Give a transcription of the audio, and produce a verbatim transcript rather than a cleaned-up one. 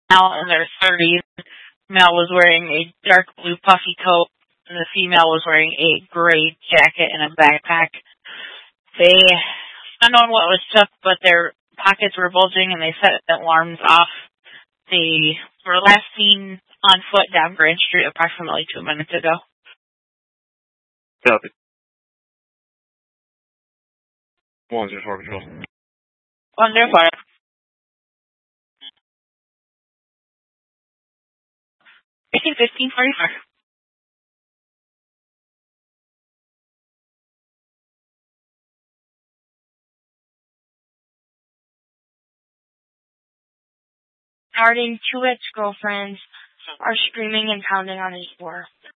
male in their thirties. The male was wearing a dark blue puffy coat, and the female was wearing a gray jacket and a backpack. They, unknown what was took, but their pockets were bulging, and they set alarms off. They were last seen on foot down Grand Street approximately two minutes ago. Copy. One zero four control. One zero four. Fifteen fifteen forty four. Regarding two ex-girlfriends are screaming and pounding on his door.